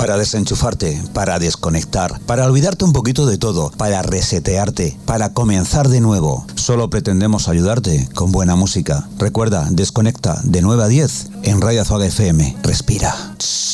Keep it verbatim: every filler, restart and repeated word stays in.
para desenchufarte, para desconectar, para olvidarte un poquito de todo, para resetearte, para comenzar de nuevo. Solo pretendemos ayudarte con buena música. Recuerda, desconecta de nueve a diez en Radio Azuaga F M. Respira.